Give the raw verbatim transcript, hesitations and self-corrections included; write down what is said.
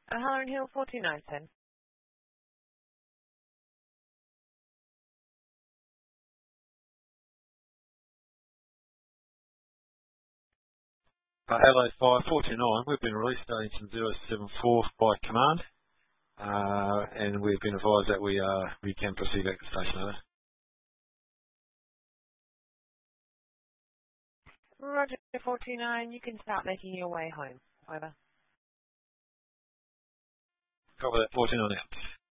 Uh, Halloran Hill forty-nine ten. Uh, Adelaide five forty-nine, we've been released to Agent zero seven four by command, uh, and we've been advised that we uh, we can proceed back to station over. Roger forty-nine, you can start making your way home. Over. Cover that forty-nine out.